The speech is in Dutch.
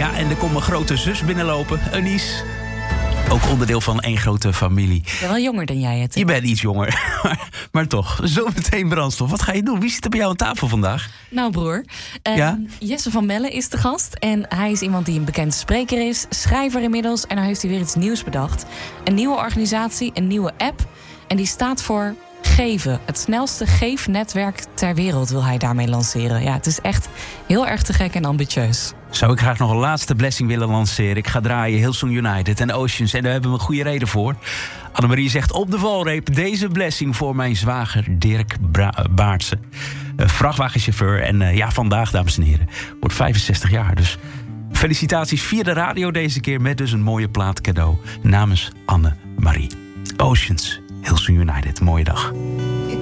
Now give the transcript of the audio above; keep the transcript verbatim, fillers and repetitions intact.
Ja, en er komt een grote zus binnenlopen, Eunice. Ook onderdeel van één grote familie. Ik ben wel jonger dan jij, het. Je bent iets jonger, maar, maar toch. Zo meteen brandstof. Wat ga je doen? Wie zit er bij jou aan tafel vandaag? Nou, broer. Uh, Ja? Jesse van Melle is de gast. En hij is iemand die een bekend spreker is, schrijver inmiddels. En nou heeft hij weer iets nieuws bedacht. Een nieuwe organisatie, een nieuwe app. En die staat voor Geven. Het snelste geefnetwerk ter wereld wil hij daarmee lanceren. Ja, het is echt heel erg te gek en ambitieus. Zou ik graag nog een laatste blessing willen lanceren. Ik ga draaien Hillsong United en Oceans. En daar hebben we een goede reden voor. Annemarie zegt op de valreep deze blessing voor mijn zwager Dirk Bra- Baartse. Uh, vrachtwagenchauffeur. En uh, ja, vandaag, dames en heren, wordt vijfenzestig jaar. Dus felicitaties via de radio deze keer met dus een mooie plaat cadeau namens Annemarie. Oceans, Hillsong United, mooie dag.